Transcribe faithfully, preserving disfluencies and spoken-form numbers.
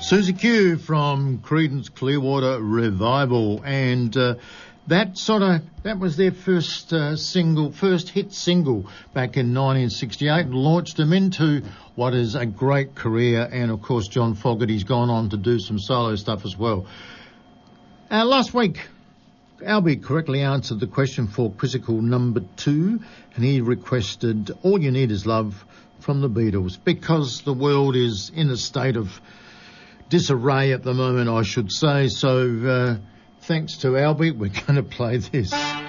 Susie Q from Creedence Clearwater Revival, and uh, that sort of that was their first uh, single, first hit single back in nineteen sixty-eight, and launched them into what is a great career. And of course, John Fogerty's gone on to do some solo stuff as well. Uh, last week, Albie correctly answered the question for quizzical number two, and he requested All You Need Is Love from the Beatles, because the world is in a state of disarray at the moment, I should say. So uh, thanks to Albie, we're going to play this.